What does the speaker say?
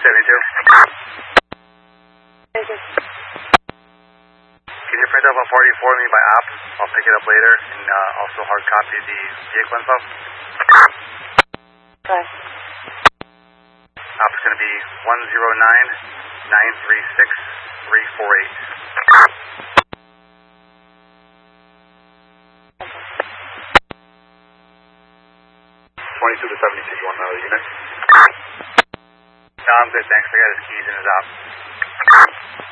Thank you. Can you print up a 40 for me by app? I'll pick it up later and also hard copy the vehicle info. Okay. App is going to be 109-936-348. 22 to 72, you want another unit? No, I'm good, thanks. I got his keys in his app.